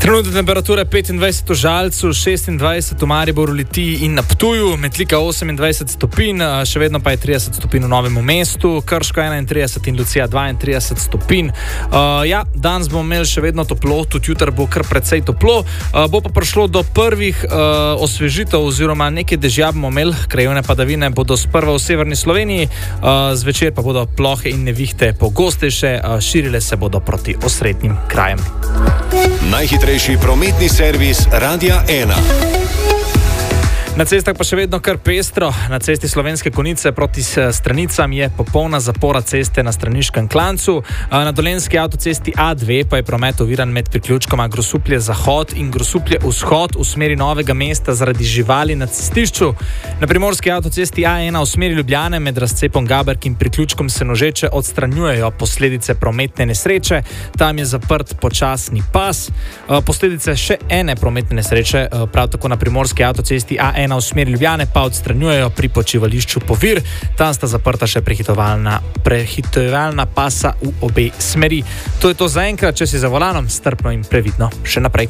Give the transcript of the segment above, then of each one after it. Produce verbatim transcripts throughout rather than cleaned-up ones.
Trenutne temperature petindvajset v Žalcu, šestindvajset v Mariboru, Litiji in na Ptuju, Metlika osemindvajset stopinj, še vedno pa je trideset stopinj v Novem mestu, Krško enaintrideset in Lucija dvaintrideset stopinj. Uh, ja, danes bomo imeli še vedno toplo, tudi jutri bo kar precej toplo, uh, bo pa prišlo do prvih uh, osvežitev oziroma nekaj dežja bomo imeli, krajevne padavine bodo sprva v severni Sloveniji, uh, zvečer pa bodo plohe in nevihte pogostejše, uh, širile se bodo proti osrednjim krajem. Najhitrejši prometni servis Radia ena. Na cestah pa še vedno kar pestro. Na cesti Slovenske Konjice proti Stranicam je popolna zapora ceste na Straniškem klancu. Na dolenjski avtocesti A dve pa je promet oviran med priključkoma Grosuplje Zahod in Grosuplje Vzhod v smeri Novega mesta zaradi živali na cestišču. Na primorski avtocesti A ena v smeri Ljubljane med razcepom Gaberk in priključkom Senožeče odstranjujejo posledice prometne nesreče. Tam je zaprt počasni pas. Posledice še ene prometne nesreče, prav tako na primorski avtocesti A ena v smeri Ljubljane pa odstranjujejo pri počivališču Povir. Tam sta zaprta še prehitovalna, prehitovalna pasa v obe smeri. To je to za enkrat, če si za volanom, strpno in previdno še naprej.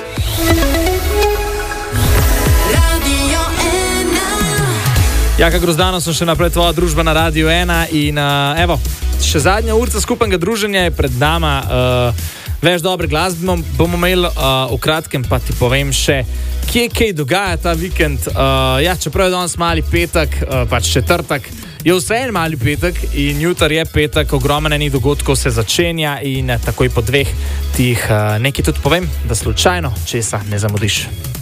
Jaka Grozdano, sem še naprej tvoja družba na Radiu ena in uh, evo, še zadnja urca skupnega druženja je pred nama. Uh, Več dobre glasbe bomo imeli, uh, v kratkem pa ti povem še, kje kaj dogaja ta vikend. Uh, ja, čeprav je danes mali petek, uh, pač četrtek, je vse en mali petek in jutri je petek, ogromno enih dogodkov se začenja in takoj po dveh ti uh, nekaj tudi povem, da slučajno česa ne zamudiš.